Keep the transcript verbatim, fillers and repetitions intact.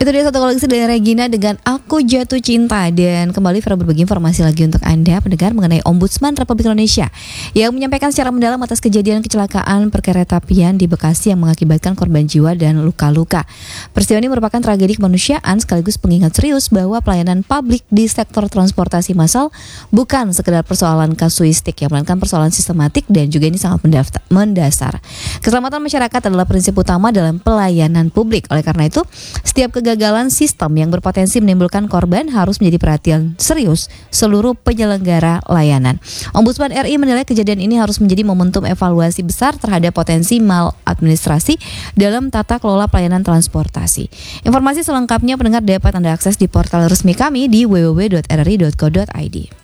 Itu dia satu koleksi dari Regina dengan Aku Jatuh Cinta. Dan kembali Vera berbagi informasi lagi untuk Anda pendengar mengenai Ombudsman Republik Indonesia yang menyampaikan secara mendalam atas kejadian kecelakaan perkeretapian di Bekasi yang mengakibatkan korban jiwa dan luka-luka. Peristiwa ini merupakan tragedi kemanusiaan sekaligus pengingat serius bahwa pelayanan publik di sektor transportasi massal bukan sekedar persoalan kasuistik, yang melainkan persoalan sistematik dan juga ini sangat mendasar. Keselamatan masyarakat adalah prinsip utama dalam pelayanan publik. Oleh karena itu, setiap kegagalan sistem yang berpotensi menimbulkan korban harus menjadi perhatian serius seluruh penyelenggara layanan. Ombudsman R I menilai kejadian ini harus menjadi momentum evaluasi besar terhadap potensi maladministrasi dalam tata kelola pelayanan transportasi. Informasi selengkapnya pendengar dapat Anda akses di portal resmi kami di w w w titik r r i titik co titik i d.